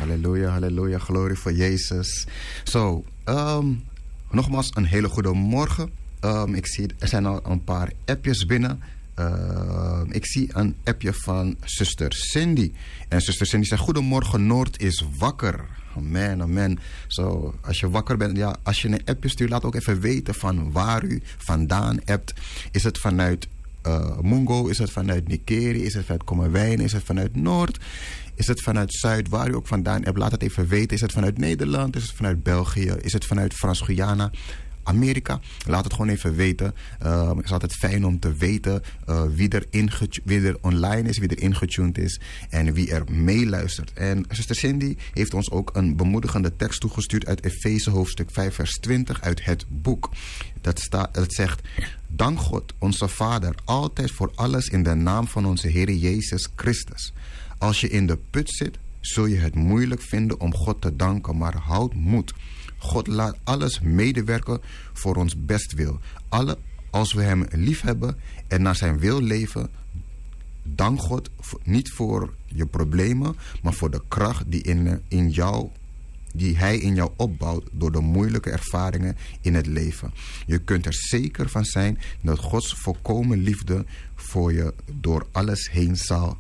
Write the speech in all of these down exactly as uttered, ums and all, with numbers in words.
halleluja, halleluja. Glorie voor Jezus. Zo, so, um, nogmaals een hele goede morgen. Um, ik zie, er zijn al een paar appjes binnen. Uh, ik zie een appje van zuster Cindy. En zuster Cindy zegt: goedemorgen, Noord is wakker. Amen, amen. Zo, als je wakker bent, ja, als je een appje stuurt, laat ook even weten van waar u vandaan appt. Is het vanuit uh, Mungo? Is het vanuit Nikeri? Is het vanuit Kommerwijn? Is het vanuit Noord? Is het vanuit Zuid? Waar u ook vandaan hebt, laat het even weten. Is het vanuit Nederland? Is het vanuit België? Is het vanuit Frans-Guyana? Amerika? Laat het gewoon even weten. Uh, het is altijd fijn om te weten uh, wie, er ingetu- wie er online is, wie er ingetuned is en wie er meeluistert. En zuster Cindy heeft ons ook een bemoedigende tekst toegestuurd uit Efeze hoofdstuk vijf vers twintig uit het boek. Dat, sta- dat zegt: dank God, onze Vader, altijd voor alles in de naam van onze Heer Jezus Christus. Als je in de put zit, zul je het moeilijk vinden om God te danken, maar houd moed. God laat alles medewerken voor ons bestwil. Alle, als we hem lief hebben en naar zijn wil leven, dank God niet voor je problemen, maar voor de kracht die, in, in jou, die hij in jou opbouwt door de moeilijke ervaringen in het leven. Je kunt er zeker van zijn dat Gods volkomen liefde voor je door alles heen zal,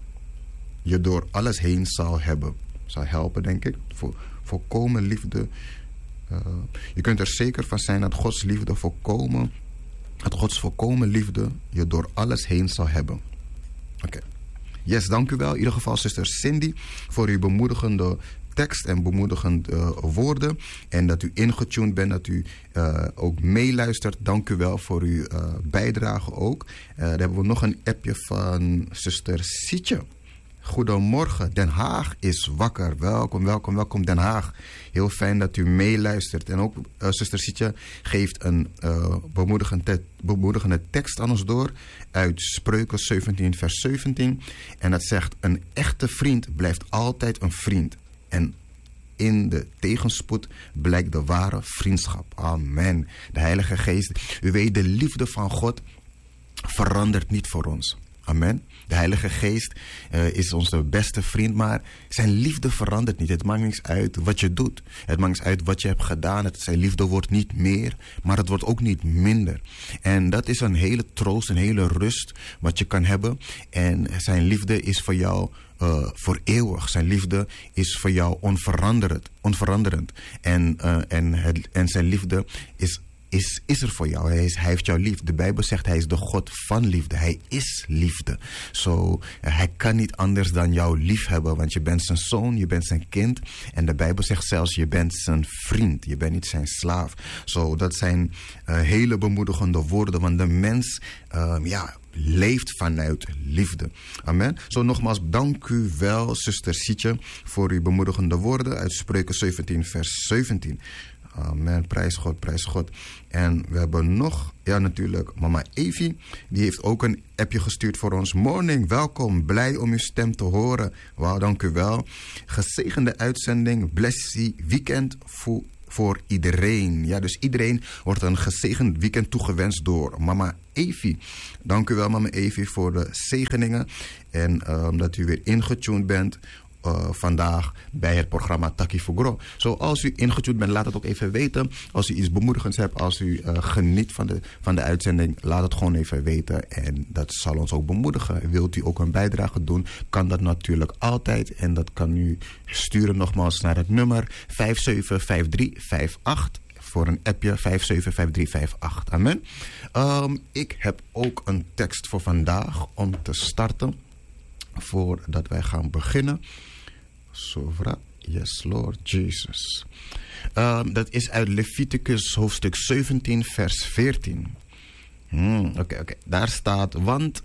je door alles heen zal hebben. Zal helpen, denk ik. Voor volkomen liefde. Uh, je kunt er zeker van zijn dat Gods liefde volkomen, dat Gods volkomen liefde je door alles heen zal hebben. Oké. Okay. Yes, dank u wel. In ieder geval, zuster Cindy, voor uw bemoedigende tekst en bemoedigende uh, woorden. En dat u ingetuned bent, dat u uh, ook meeluistert. Dank u wel voor uw uh, bijdrage ook. Uh, dan hebben we nog een appje van zuster Sietje. Goedemorgen, Den Haag is wakker. Welkom, welkom, welkom Den Haag. Heel fijn dat u meeluistert. En ook uh, zuster Sietje geeft een uh, bemoedigende, bemoedigende tekst aan ons door uit Spreuken zeventien vers zeventien. En dat zegt: een echte vriend blijft altijd een vriend. En in de tegenspoed blijkt de ware vriendschap. Amen. De Heilige Geest, u weet, de liefde van God verandert niet voor ons. Amen. De Heilige Geest uh, is onze beste vriend, maar zijn liefde verandert niet. Het maakt niks uit wat je doet. Het maakt niks uit wat je hebt gedaan. Het, zijn liefde wordt niet meer, maar het wordt ook niet minder. En dat is een hele troost, een hele rust wat je kan hebben. En zijn liefde is voor jou uh, voor eeuwig. Zijn liefde is voor jou onveranderend. onveranderend. En, uh, en, het, en zijn liefde is Is, is er voor jou. Hij, is, hij heeft jou lief. De Bijbel zegt hij is de God van liefde. Hij is liefde. Zo, so, uh, hij kan niet anders dan jou lief hebben. Want je bent zijn zoon, je bent zijn kind. En de Bijbel zegt zelfs je bent zijn vriend. Je bent niet zijn slaaf. Zo, so, dat zijn uh, hele bemoedigende woorden. Want de mens, uh, ja, leeft vanuit liefde. Amen. Zo, so, nogmaals, dank u wel, zuster Sietje, voor uw bemoedigende woorden uit Spreuken zeventien vers zeventien. Amen, prijs God, prijs God. En we hebben nog, ja natuurlijk, mama Evie. Die heeft ook een appje gestuurd voor ons. Morning, welkom, blij om uw stem te horen. Wauw, dank u wel. Gezegende uitzending, blessy weekend voor, voor iedereen. Ja, dus iedereen wordt een gezegend weekend toegewenst door mama Evie. Dank u wel, mama Evie, voor de zegeningen. En um, dat u weer ingetuned bent Uh, vandaag bij het programma Taki Fugro. Zo, als u ingetuned bent, laat het ook even weten. Als u iets bemoedigends hebt, als u uh, geniet van de, van de uitzending, laat het gewoon even weten. En dat zal ons ook bemoedigen. Wilt u ook een bijdrage doen, kan dat natuurlijk altijd. En dat kan u sturen nogmaals naar het nummer vijf zeven vijf drie vijf acht. Voor een appje vijf zeven vijf drie vijf acht. Amen. Um, ik heb ook een tekst voor vandaag om te starten. Voordat wij gaan beginnen. Sovra, yes Lord Jesus. Um, dat is uit Leviticus hoofdstuk zeventien vers veertien. Hmm, Oké, okay, okay. Daar staat: want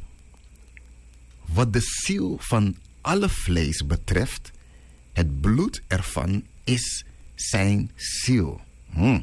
wat de ziel van alle vlees betreft, het bloed ervan is zijn ziel. Hmm.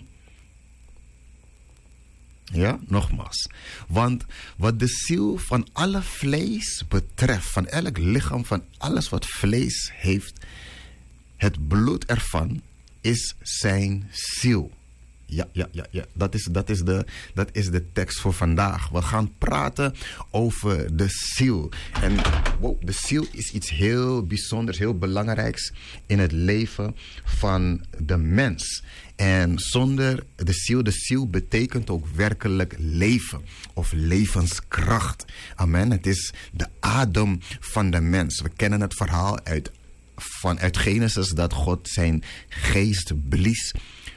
Ja, nogmaals. Want wat de ziel van alle vlees betreft, van elk lichaam, van alles wat vlees heeft, het bloed ervan is zijn ziel. Ja, ja, ja, ja. Dat is, dat, is de, dat is de tekst voor vandaag. We gaan praten over de ziel. En wow, de ziel is iets heel bijzonders, heel belangrijks in het leven van de mens. En zonder de ziel, de ziel betekent ook werkelijk leven of levenskracht. Amen. Het is de adem van de mens. We kennen het verhaal uit, vanuit Genesis dat God zijn geest blies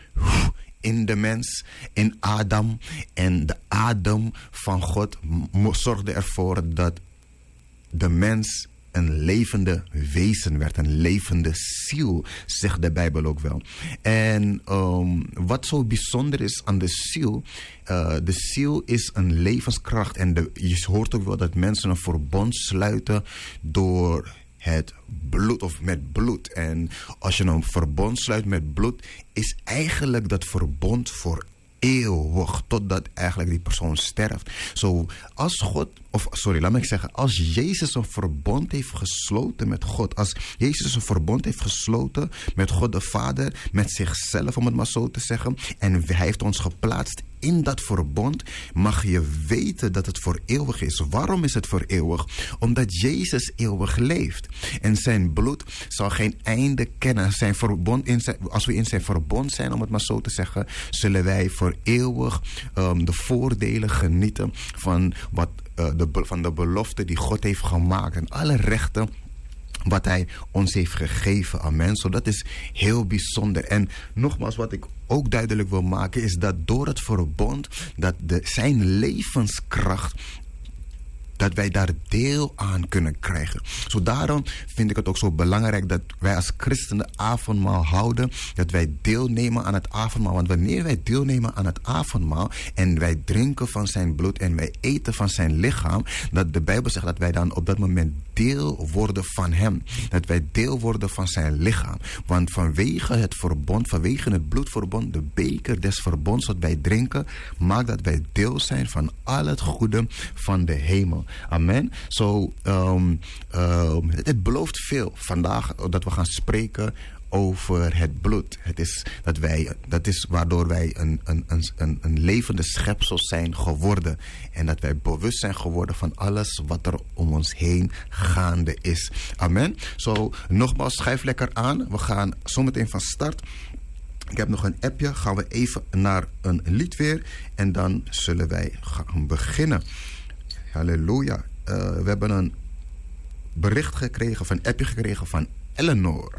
in de mens, in Adam. En de adem van God zorgde ervoor dat de mens een levende wezen werd. Een levende ziel, zegt de Bijbel ook wel. En um, wat zo bijzonder is aan de ziel, uh, de ziel is een levenskracht. En de, je hoort ook wel dat mensen een verbond sluiten door het bloed of met bloed. En als je een verbond sluit met bloed, is eigenlijk dat verbond voor eeuwig, totdat eigenlijk die persoon sterft. Zo, als God, of sorry, laat me zeggen, als Jezus een verbond heeft gesloten met God, als Jezus een verbond heeft gesloten met God de Vader, met zichzelf, om het maar zo te zeggen, en hij heeft ons geplaatst in dat verbond, mag je weten dat het voor eeuwig is. Waarom is het voor eeuwig? Omdat Jezus eeuwig leeft. En zijn bloed zal geen einde kennen. Zijn verbond in zijn, als we in zijn verbond zijn, om het maar zo te zeggen, zullen wij voor eeuwig um, de voordelen genieten van, wat, uh, de, van de belofte die God heeft gemaakt. En alle rechten wat hij ons heeft gegeven. Amen. Zo, dat is heel bijzonder. En nogmaals, wat ik ook duidelijk wil maken, is dat door het verbond, dat de, zijn levenskracht, dat wij daar deel aan kunnen krijgen. Zo daarom vind ik het ook zo belangrijk dat wij als christenen avondmaal houden. Dat wij deelnemen aan het avondmaal. Want wanneer wij deelnemen aan het avondmaal en wij drinken van zijn bloed en wij eten van zijn lichaam, dat de Bijbel zegt dat wij dan op dat moment deel worden van hem. Dat wij deel worden van zijn lichaam. Want vanwege het verbond, vanwege het bloedverbond, de beker des verbonds wat wij drinken, maakt dat wij deel zijn van al het goede van de hemel. Amen. Zo, so, um, um, het, het belooft veel vandaag dat we gaan spreken over het bloed. Het is, dat, wij, dat is waardoor wij een, een, een, een levende schepsel zijn geworden. En dat wij bewust zijn geworden van alles wat er om ons heen gaande is. Amen. Zo, so, nogmaals, schuif lekker aan. We gaan zometeen van start. Ik heb nog een appje. Gaan we even naar een lied weer. En dan zullen wij gaan beginnen. Halleluja. Uh, we hebben een bericht gekregen, of een appje gekregen van Eleanor.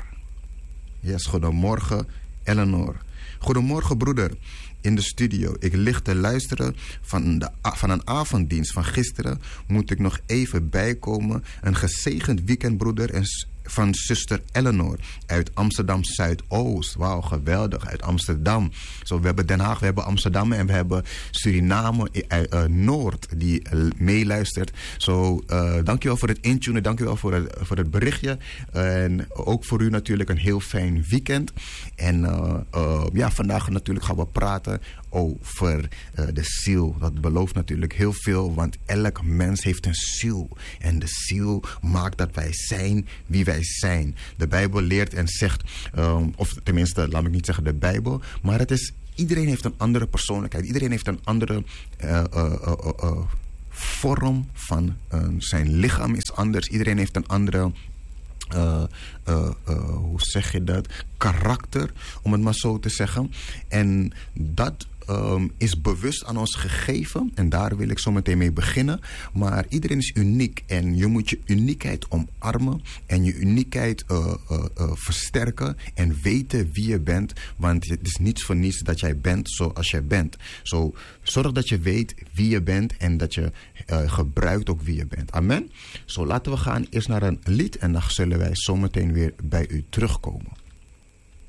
Yes, goedemorgen Eleanor. Goedemorgen broeder, in de studio. Ik lig te luisteren van, de, van een avonddienst van gisteren. Moet ik nog even bijkomen. Een gezegend weekend broeder en van zuster Eleanor uit Amsterdam Zuidoost. Wauw, geweldig, uit Amsterdam. Zo, we hebben Den Haag, we hebben Amsterdam en we hebben Suriname uh, uh, Noord die uh, meeluistert. Zo, uh, dankjewel voor het intunen, dankjewel voor het, voor het berichtje. Uh, en ook voor u natuurlijk een heel fijn weekend. En uh, uh, ja, vandaag natuurlijk gaan we praten over uh, de ziel. Dat belooft natuurlijk heel veel, want elk mens heeft een ziel. En de ziel maakt dat wij zijn wie wij zijn. De Bijbel leert en zegt, um, of tenminste, laat ik niet zeggen de Bijbel, maar het is, iedereen heeft een andere persoonlijkheid. Iedereen heeft een andere uh, uh, uh, uh, uh, vorm van uh, zijn lichaam is anders. Iedereen heeft een andere Uh, uh, uh, hoe zeg je dat? karakter, om het maar zo te zeggen. En dat um, is bewust aan ons gegeven. En daar wil ik zo meteen mee beginnen. Maar iedereen is uniek. En je moet je uniekheid omarmen. En je uniekheid uh, uh, uh, versterken. En weten wie je bent. Want het is niets voor niets dat jij bent zoals jij bent. Zo, zorg dat je weet wie je bent. En dat je uh, gebruikt ook wie je bent. Amen. Zo, laten we gaan eerst naar een lied. En dan zullen wij zo meteen weer bij u terugkomen.